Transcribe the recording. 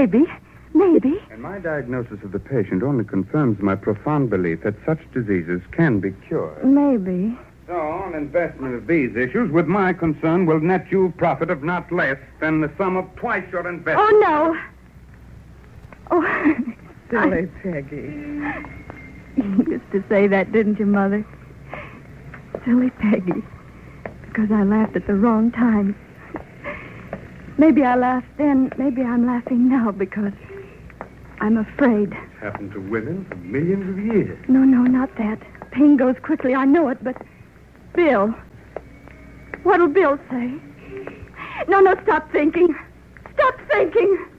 Maybe. And my diagnosis of the patient only confirms my profound belief that such diseases can be cured. Maybe. So, an investment of these issues with my concern will net you a profit of not less than the sum of twice your investment. Oh, no. Oh. Silly Peggy. You used to say that, didn't you, Mother? Silly Peggy. Because I laughed at the wrong time. Maybe I laughed then. Maybe I'm laughing now because I'm afraid. It's happened to women for millions of years. No, not that. Pain goes quickly, I know it, but... Bill. What'll Bill say? No, stop thinking. Stop thinking.